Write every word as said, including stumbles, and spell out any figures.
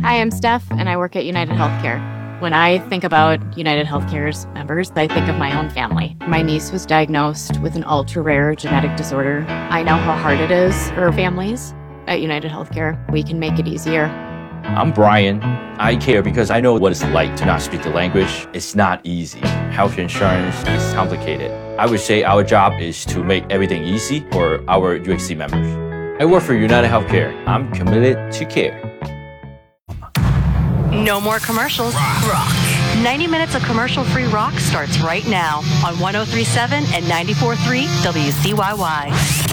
Hi, I'm Steph, and I work at United Healthcare. When I think about United Healthcare's members, I think of my own family. My niece was diagnosed with an ultra-rare genetic disorder. I know how hard it is for families. At United Healthcare, we can make it easier. I'm Brian. I care because I know what it's like to not speak the language. It's not easy. Health insurance is complicated. I would say our job is to make everything easy for our U H C members. I work for United Healthcare. I'm committed to care. No more commercials. Rock. ninety minutes of commercial-free rock starts right now on one oh three point seven and ninety-four point three W C Y Y.